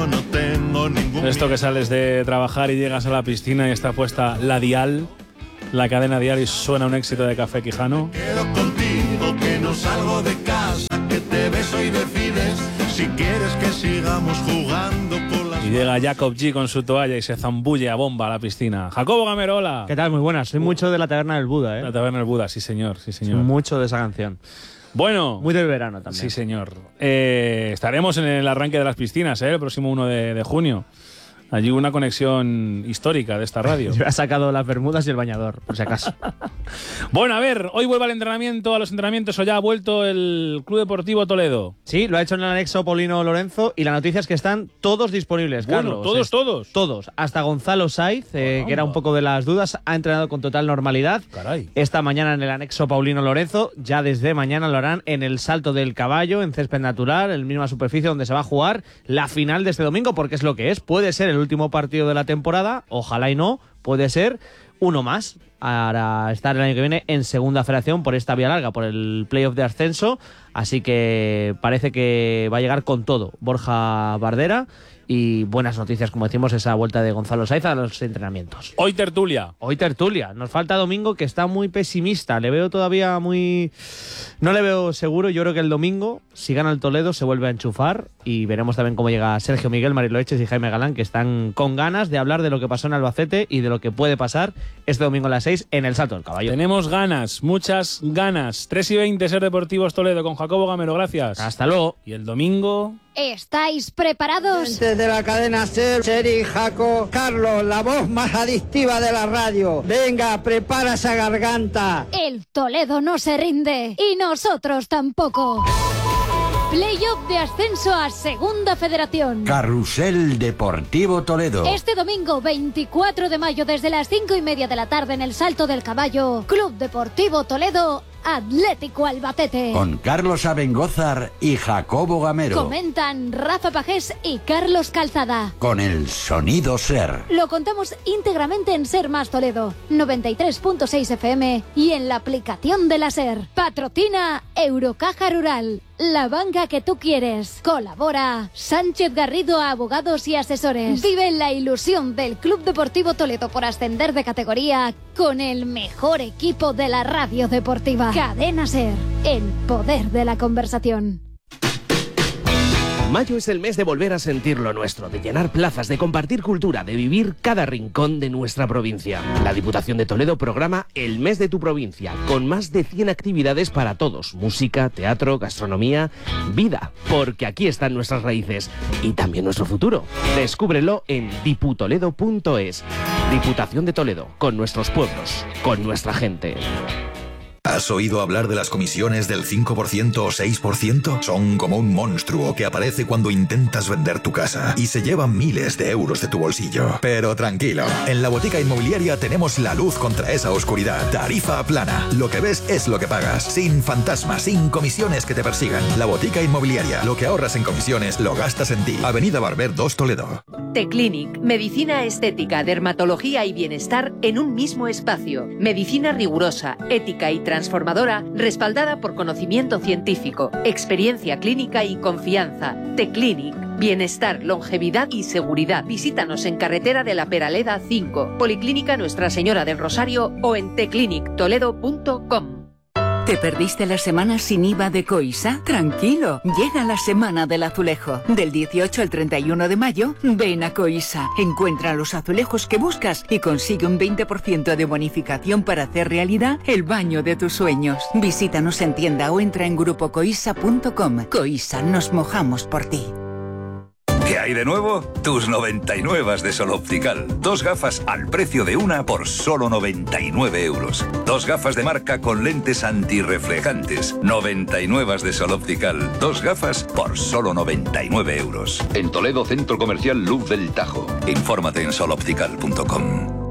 yo no tengo ningún... Esto que sales de trabajar y llegas a la piscina y está puesta la dial, la cadena dial, y suena un éxito de Café Quijano. Quedo contigo, que no salgo de casa, que te beso y decides si quieres que sigamos jugando por las... Y llega Jacob G con su toalla y se zambulle a bomba a la piscina. Jacobo Gamero, hola. ¿Qué tal? Muy buenas. Soy mucho de la Taberna del Buda, ¿eh? La Taberna del Buda, sí señor, sí señor. Soy mucho de esa canción. Bueno. Muy del verano también. Sí señor. Estaremos en el arranque de las piscinas, el próximo 1 de junio. Allí una conexión histórica de esta radio. Yo he sacado las bermudas y el bañador, por si acaso. Bueno, a ver, hoy vuelve a los entrenamientos, o ya ha vuelto el Club Deportivo Toledo. Sí, lo ha hecho en el anexo Paulino Lorenzo, y la noticia es que están todos disponibles, bueno, Carlos. Todos. Hasta Gonzalo Saiz, que era un poco de las dudas, ha entrenado con total normalidad. Caray. Esta mañana en el anexo Paulino Lorenzo, ya desde mañana lo harán en el Salto del Caballo, en césped natural, en la misma superficie donde se va a jugar la final de este domingo, porque es lo que es. Puede ser el último partido de la temporada, ojalá y no, puede ser uno más para estar el año que viene en segunda federación por esta vía larga, por el playoff de ascenso, así que parece que va a llegar con todo Borja Bardera, y buenas noticias, como decimos, esa vuelta de Gonzalo Saiz a los entrenamientos. Hoy tertulia. Nos falta Domingo, que está muy pesimista, le veo todavía muy... No le veo seguro. Yo creo que el domingo, si gana el Toledo, se vuelve a enchufar, y veremos también cómo llega Sergio Miguel, Marilo Eches y Jaime Galán, que están con ganas de hablar de lo que pasó en Albacete y de lo que puede pasar este domingo a las 6 en el Salto del Caballo. Tenemos ganas, muchas ganas. 3:20, Ser Deportivos Toledo con Jacobo Gamero, gracias. Hasta luego. Y el domingo... ¿Estáis preparados? Desde la cadena Ser y Jaco, Carlos, la voz más adictiva de la radio. Venga, prepara esa garganta. El Toledo no se rinde y nosotros tampoco. Playoff de ascenso a Segunda Federación. Carrusel Deportivo Toledo. Este domingo 24 de mayo desde las 5:30 de la tarde en el Salto del Caballo, Club Deportivo Toledo, Atlético Albacete. Con Carlos Abengózar y Jacobo Gamero. Comentan Rafa Pajés y Carlos Calzada. Con el sonido Ser. Lo contamos íntegramente en Ser Más Toledo, 93.6 FM y en la aplicación de la Ser. Patrocina Eurocaja Rural, la banca que tú quieres. Colabora Sánchez Garrido Abogados y Asesores. Vive la ilusión del Club Deportivo Toledo por ascender de categoría con el mejor equipo de la radio deportiva. Cadena Ser, el poder de la conversación. Mayo es el mes de volver a sentir lo nuestro, de llenar plazas, de compartir cultura, de vivir cada rincón de nuestra provincia. La Diputación de Toledo programa el mes de tu provincia, con más de 100 actividades para todos: música, teatro, gastronomía, vida, porque aquí están nuestras raíces y también nuestro futuro. Descúbrelo en diputoledo.es. Diputación de Toledo, con nuestros pueblos, con nuestra gente. ¿Has oído hablar de las comisiones del 5% o 6%? Son como un monstruo que aparece cuando intentas vender tu casa y se lleva miles de euros de tu bolsillo. Pero tranquilo, en la Botica Inmobiliaria tenemos la luz contra esa oscuridad. Tarifa plana. Lo que ves es lo que pagas. Sin fantasmas, sin comisiones que te persigan. La Botica Inmobiliaria. Lo que ahorras en comisiones lo gastas en ti. Avenida Barber 2 Toledo. Teclinic. Medicina estética, dermatología y bienestar en un mismo espacio. Medicina rigurosa, ética y transformadora, respaldada por conocimiento científico, experiencia clínica y confianza. Teclinic. Bienestar, longevidad y seguridad. Visítanos en Carretera de la Peraleda 5, Policlínica Nuestra Señora del Rosario o en teclinictoledo.com. ¿Te perdiste la semana sin IVA de Coisa? Tranquilo, llega la Semana del Azulejo. Del 18 al 31 de mayo, ven a Coisa. Encuentra los azulejos que buscas y consigue un 20% de bonificación para hacer realidad el baño de tus sueños. Visítanos en tienda o entra en grupocoisa.com. Coisa, nos mojamos por ti. ¿Qué hay de nuevo? Tus 99 de Sol Optical. 2 gafas al precio de una por solo 99 euros. 2 gafas de marca con lentes antirreflejantes. 99 de Sol Optical. 2 gafas por solo 99 euros. En Toledo, Centro Comercial Luz del Tajo. Infórmate en soloptical.com.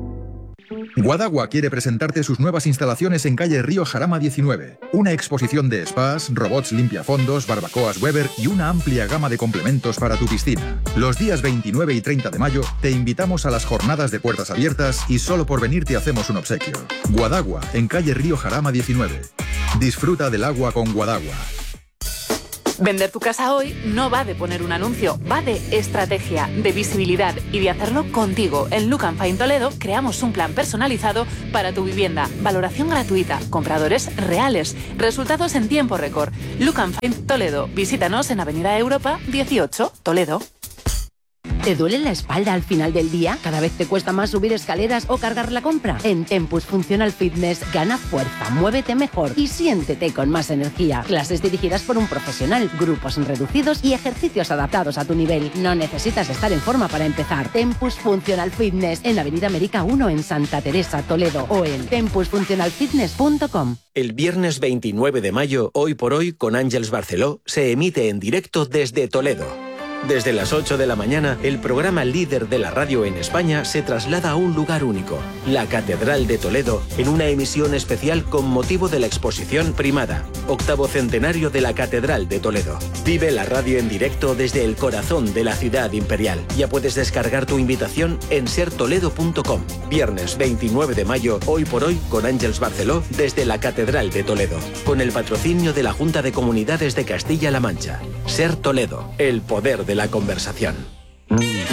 Guadagua quiere presentarte sus nuevas instalaciones en calle Río Jarama 19. Una exposición de spas, robots limpiafondos, barbacoas Weber y una amplia gama de complementos para tu piscina. Los días 29 y 30 de mayo te invitamos a las jornadas de puertas abiertas y solo por venir te hacemos un obsequio. Guadagua, en calle Río Jarama 19. Disfruta del agua con Guadagua. Vender tu casa hoy no va de poner un anuncio, va de estrategia, de visibilidad y de hacerlo contigo. En Look & Find Toledo creamos un plan personalizado para tu vivienda. Valoración gratuita, compradores reales, resultados en tiempo récord. Look & Find Toledo. Visítanos en Avenida Europa 18, Toledo. ¿Te duele la espalda al final del día? ¿Cada vez te cuesta más subir escaleras o cargar la compra? En Tempus Functional Fitness gana fuerza, muévete mejor y siéntete con más energía. Clases dirigidas por un profesional, grupos reducidos y ejercicios adaptados a tu nivel. No necesitas estar en forma para empezar. Tempus Functional Fitness en Avenida América 1 en Santa Teresa, Toledo o en tempusfunctionalfitness.com. El viernes 29 de mayo, Hoy por Hoy, con Àngels Barceló, se emite en directo desde Toledo. Desde las 8 de la mañana, el programa líder de la radio en España se traslada a un lugar único, la Catedral de Toledo, en una emisión especial con motivo de la exposición Primada, 8º centenario de la Catedral de Toledo. Vive la radio en directo desde el corazón de la ciudad imperial. Ya puedes descargar tu invitación en sertoledo.com. Viernes 29 de mayo, Hoy por Hoy, con Àngels Barceló, desde la Catedral de Toledo, con el patrocinio de la Junta de Comunidades de Castilla-La Mancha. Ser Toledo, el poder de la conversación.